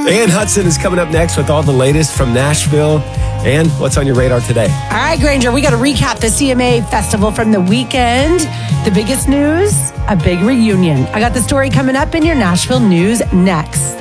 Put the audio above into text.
Ann Hudson is coming up next with all the latest from Nashville. And what's on your radar today? All right, Granger, we got to recap the CMA Festival from the weekend. The biggest news, a big reunion. I got the story coming up in your Nashville news next.